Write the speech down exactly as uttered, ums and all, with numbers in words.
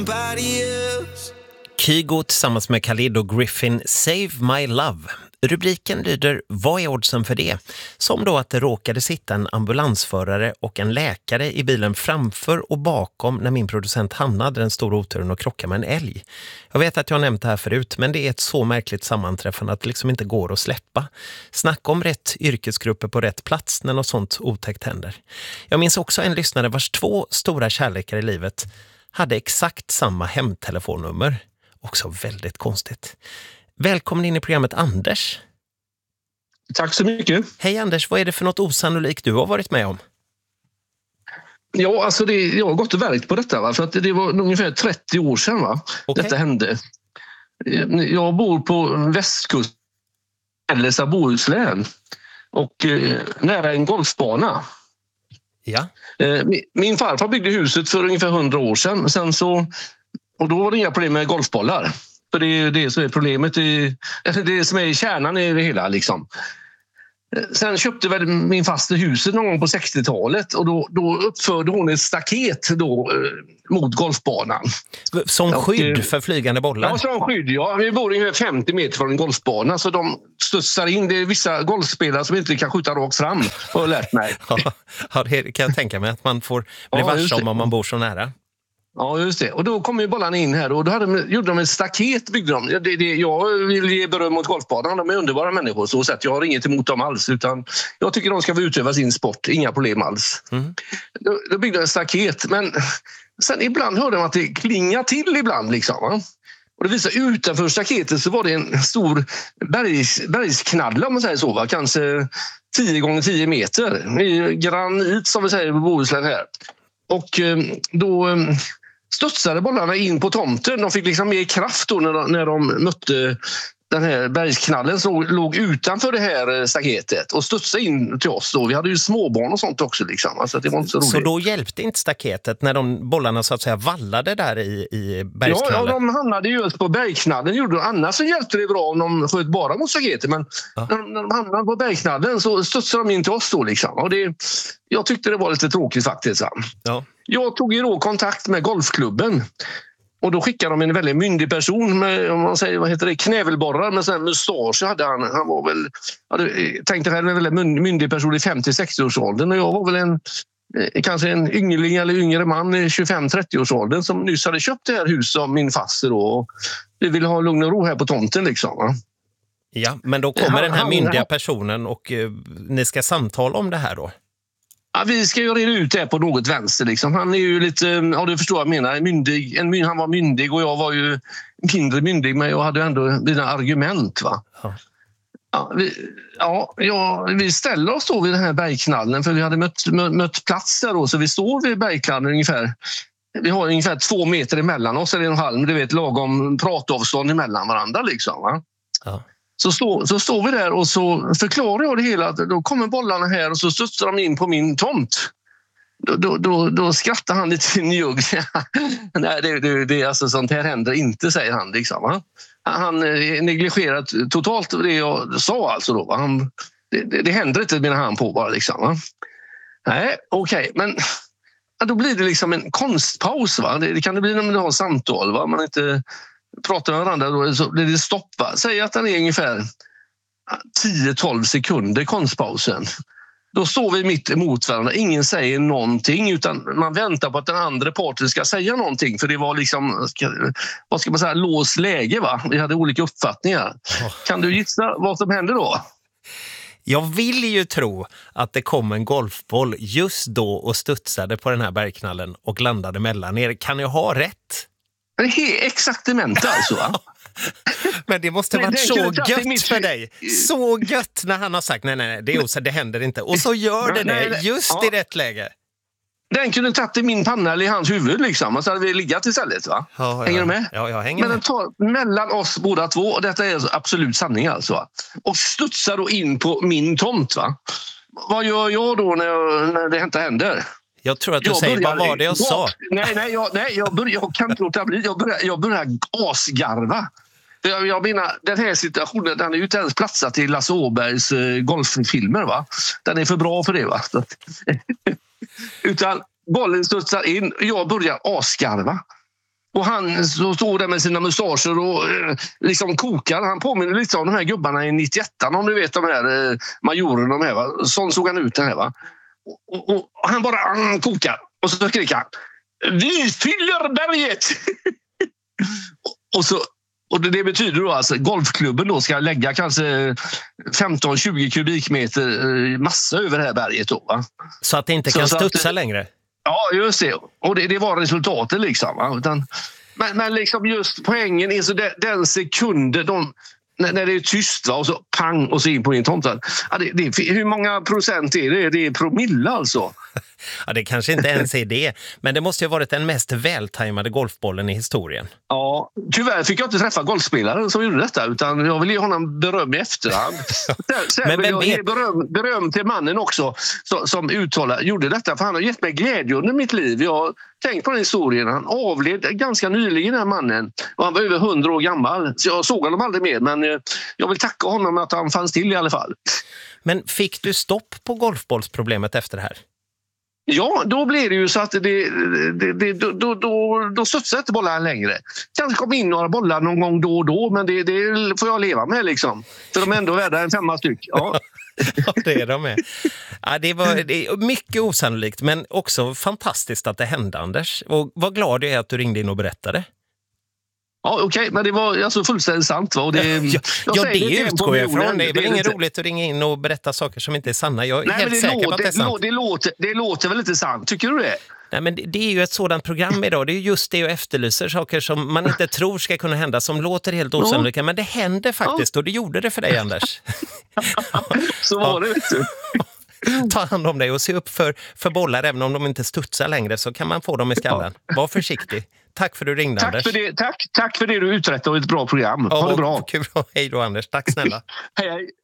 Kygo tillsammans med Khalid och Griffin, Save My Love. Rubriken lyder, vad är oddsen för det? Som då att det råkade sitta en ambulansförare och en läkare i bilen framför och bakom när min producent hamnade den stora oturen och krockade med en älg. Jag vet att jag har nämnt det här förut, men det är ett så märkligt sammanträffande att det liksom inte går att släppa. Snacka om rätt yrkesgrupper på rätt plats när något sånt otäckt händer. Jag minns också en lyssnare vars två stora kärlekar i livet hade exakt samma hemtelefonnummer. Också väldigt konstigt. Välkommen in i programmet, Anders. Tack så mycket. Hej Anders, vad är det för något osannolikt du har varit med om? Ja, alltså det, jag har gått och verkt på detta. Va? För att det var ungefär trettio år sedan va? Okay. Detta hände. Jag bor på västkusten, Mellersta Bohuslän. Och eh, nära en golfbana. Ja. Eh, min, min farfar byggde huset för ungefär hundra år sedan. Sen så, och då var det inga problem med golfbollar. För det är det som är problemet, i, det som är i kärnan i det hela. Liksom. Sen köpte väl min faster huset någon gång på sextiotalet och då, då uppförde hon ett staket då, eh, mot golfbanan. Som skydd och, för flygande bollar? Ja, som skydd. Ja. Vi bor ungefär femtio meter från en golfbana så de studsar in. Det är vissa golfspelare som inte kan skjuta rakt fram, har jag lärt mig. Ja, det kan jag tänka mig att man får bli ja, varse om om man bor så nära. Ja, just det. Och då kom ju bollarna in här och då hade de, gjorde de ett staket, byggde de. Det, det, jag vill ge beröm mot golfbanan, de är underbara människor så sätt. Jag har inget emot dem alls utan jag tycker de ska få utöva sin sport, inga problem alls. Mm. Då, då byggde de ett staket, men sen ibland hörde de att det klingar till ibland liksom. Va? Och det visade utanför staketet så var det en stor bergs, bergsknaddla om man säger så, va? Kanske tio gånger tio meter. I granit som vi säger på Bohuslän här. Och då studsade bollarna in på tomten. De fick liksom mer kraft då när de, när de mötte den här bergsknallen som låg utanför det här staketet och studsade in till oss då. Vi hade ju småbarn och sånt också liksom. Alltså det var inte så roligt. Så då hjälpte inte staketet när de bollarna så att säga vallade där i, i bergsknallen? Ja, ja, de hamnade just på bergsknallen. Gjorde. Annars så hjälpte det bra om de sköt bara mot staketet. Men ja. när, de, när de hamnade på bergsknallen så studsade de in till oss då liksom. Och det, jag tyckte det var lite tråkigt faktiskt. Ja. Jag tog ju då kontakt med golfklubben. Och då skickade de en väldigt myndig person med, om man säger, vad heter det, knävelborrar med sån här mustasch hade han. Han var väl, jag tänkte själv en väldigt myndig person i femtio-sextio-årsåldern och jag var väl en, kanske en yngling eller yngre man i tjugofem-trettio-årsåldern som nyss hade köpt det här huset av min faster då. Och vi ville ha lugn och ro här på tomten liksom. Va? Ja, men då kommer den här myndiga personen och uh, ni ska samtala om det här då? Ja, vi ska ju reda ut det på något vänster. Liksom. Han är ju lite, ja du förstår vad jag menar, myndig, en, han var myndig och jag var ju mindre myndig men jag hade ändå mina argument. Va? Ja. Ja, vi, ja, ja, vi ställer oss då vid den här bergknallen för vi hade mött, mött, mött plats där då så vi står vid bergknallen ungefär. Vi har ungefär två meter emellan oss eller en halv, du vet lagom pratavstånd emellan varandra liksom. Va? Ja. Så, stå, så står vi där och så förklarar jag det hela. Då kommer bollarna här och så studsar de in på min tomt. Då, då, då, då skrattar han lite njugg. Nej, det, det, det, alltså, sånt här händer inte, säger han. Liksom, va? Han negligerar totalt det jag sa. Alltså, då, va? Han, det, det, det händer inte, menar han på bara. Liksom, va? Nej, okej. Okay, men ja, då blir det liksom en konstpaus. Va? Det, det kan det bli när man har samtal. Va? Man inte... pratar med varandra då, så blir det stopp. Säg att den är ungefär tio tolv sekunder konstpausen. Då står vi mitt emot varandra. Ingen säger någonting utan man väntar på att den andra parten ska säga någonting. För det var liksom, vad ska man säga, låst läge va? Vi hade olika uppfattningar. Oh. Kan du gissa vad som hände då? Jag vill ju tro att det kom en golfboll just då och studsade på den här bergknallen och landade mellan er. Kan jag ha rätt? Det är exakt dementa alltså. Men det måste ha varit så gött för dig. Så gött när han har sagt nej, nej, nej, det, är också, det händer inte. Och så gör det det just ja. i rätt läge. Den kunde tagit i min panna eller i hans huvud liksom. Och så hade vi liggat istället va? Ja, hänger ja. du med? Ja, jag hänger Men med. den tar mellan oss båda två och detta är absolut sanning alltså. Och studsar då in på min tomt va? Vad gör jag då när, jag, när det inte händer? Jag tror att du jag säger, börjar, vad var det jag bak, sa? Nej, nej, jag, nej jag, börjar, jag kan inte låta bli. Jag börjar, jag börjar asgarva. Jag, jag menar, den här situationen, den är ju inte ens platsat till Lasse Åbergs eh, golffilmer va? Den är för bra för det va? Utan bollen studsar in och jag börjar asgarva. Och han så står där med sina mustascher och eh, liksom kokar. Han påminner lite om de här gubbarna i nittioett, om du vet de här eh, majorerna. De här, va? Sån såg han ut den här, va? Och, och, och han bara mm, kokar. Och så skriker han: vi fyller berget! och, och så Och det betyder då alltså golfklubben då ska lägga kanske femton tjugo kubikmeter massa över det här berget då, va? Så att det inte kan så, studsa så att, längre? Ja, just det. Och det, det var resultatet liksom. Va? Utan, men, men liksom just poängen är så den, den sekunden de, när, när det är tyst, va? Och så pang och så in på en tomten. Ja, det, det, hur många procent är det? Det är promille alltså. Ja, det kanske inte ens är det. Men det måste ju ha varit den mest vältajmade golfbollen i historien. Ja, tyvärr fick jag inte träffa golfspelaren som gjorde detta, utan jag vill ge honom beröm i efterhand. Sen, sen Men vill vem jag vet? ge beröm, beröm till mannen också som, som uttalade, gjorde detta, för han har gett mig glädje under mitt liv. Jag har tänkt på den historien. Han avled ganska nyligen, den här mannen. Och han var över hundra år gammal. Så jag såg honom aldrig mer, men eh, jag vill tacka honom att han fanns till i alla fall. Men fick du stopp på golfbollsproblemet efter det här? Ja, då blir det ju så att det, det, det, då, då, då, då studsar inte bollarna längre. Kanske kommer in några bollar någon gång då och då, men det, det får jag leva med liksom. För de är ändå värda en femma styck. Ja. Ja, det är de med. Ja, det var det är mycket osannolikt, men också fantastiskt att det hände, Anders. Och vad glad jag är att du ringde in och berättade. Ja, okej, okay, men det var alltså fullständigt sant, va? Och det, ja, ja, det utgår jag ifrån. Det är väl inget inte roligt att ringa in och berätta saker som inte är sanna. Jag är Nej, helt det säker låter, på att det är sant. Det låter, det låter väl inte sant, tycker du det? Nej, men det, det är ju ett sådant program idag. Det är just det jag efterlyser. Saker som man inte tror ska kunna hända, som låter helt osannolika. Ja. Men det händer faktiskt, ja. Och det gjorde det för dig, Anders. Så var det, vet du. Ta hand om dig och se upp för, för bollar, även om de inte studsar längre, så kan man få dem i skallen. Var försiktig. Tack för att du ringde, tack Anders. För det, tack, tack för det du uträttade och ett bra program. Ha ja, det bra. Kul. Hej då, Anders. Tack snälla. Hej, hej.